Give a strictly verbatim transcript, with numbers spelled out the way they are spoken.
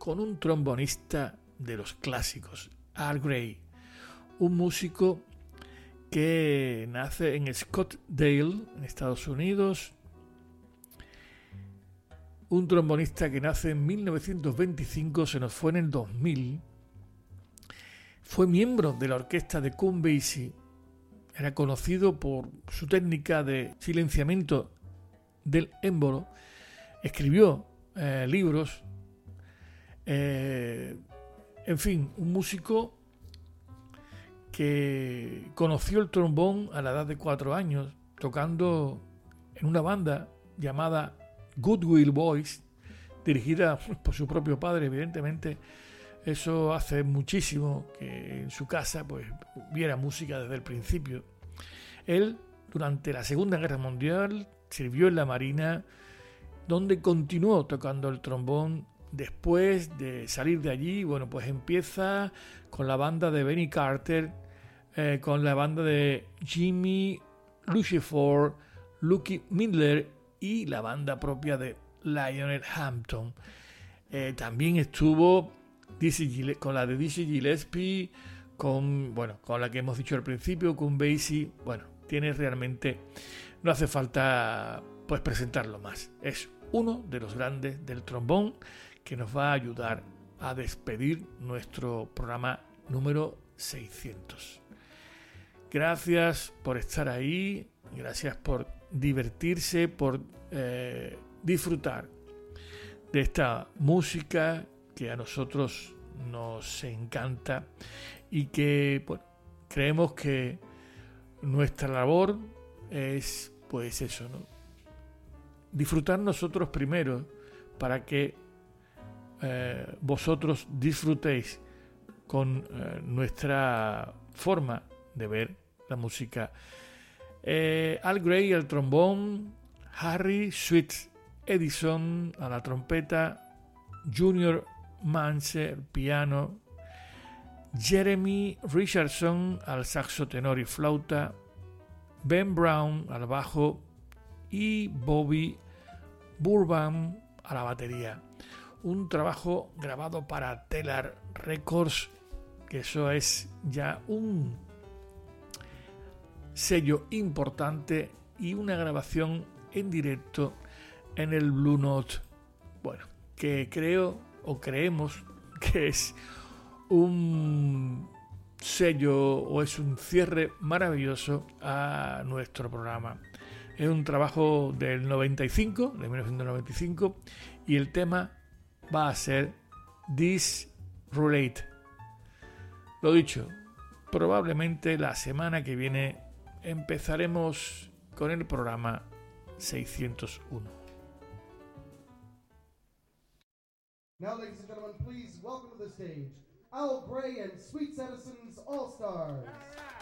con un trombonista de los clásicos, Al Grey, un músico que nace en Scottsdale, en Estados Unidos, un trombonista que nace en mil novecientos veinticinco, se nos fue en el dos mil, fue miembro de la orquesta de Count Basie, era conocido por su técnica de silenciamiento del émbolo, escribió eh, libros, eh, en fin, un músico que conoció el trombón a la edad de cuatro años, tocando en una banda llamada Goodwill Boys, dirigida por su propio padre, evidentemente. Eso hace muchísimo que en su casa pues hubiera música desde el principio. Él, durante la Segunda Guerra Mundial, sirvió en la Marina, donde continuó tocando el trombón. Después de salir de allí, bueno, pues empieza con la banda de Benny Carter, eh, con la banda de Jimmy Lucifer, Lucky Midler y la banda propia de Lionel Hampton. Eh, también estuvo Dizzy Gillespie, con la de Dizzy Gillespie, con, bueno, con la que hemos dicho al principio, con Basie. Bueno, tiene realmente, no hace falta pues presentarlo más. Es uno de los grandes del trombón que nos va a ayudar a despedir nuestro programa número seiscientos. Gracias por estar ahí, gracias por divertirse, por eh, disfrutar de esta música que a nosotros nos encanta y que, bueno, creemos que nuestra labor es pues eso, ¿no? Disfrutar nosotros primero para que eh, vosotros disfrutéis con eh, nuestra forma de ver la música. Eh, Al Grey al trombón, Harry Sweet Edison a la trompeta, Junior Mance al piano, Jeremy Richardson al saxo tenor y flauta, Ben Brown al bajo y Bobby Burbank a la batería. Un trabajo grabado para Telar Records, que eso es ya un sello importante, y una grabación en directo en el Blue Note, bueno, que creo o creemos que es un sello o es un cierre maravilloso a nuestro programa. Es un trabajo del noventa y cinco, de mil novecientos noventa y cinco, y el tema va a ser This Roulette. Lo dicho, probablemente la semana que viene empezaremos con el programa seiscientos uno. Now, ladies and gentlemen, please welcome to the stage Al Grey and Sweet Edison's All Stars.